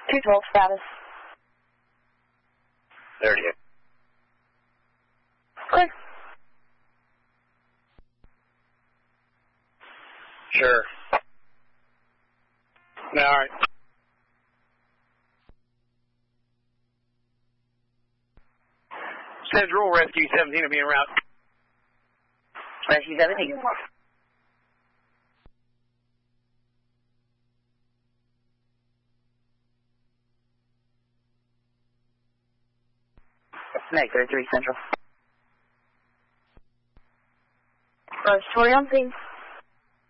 212 status. 38. Clear. Sure. No, all right. Says Rural Rescue 17 will be en route. Rescue 17. Snake 33 Central. Torion, please.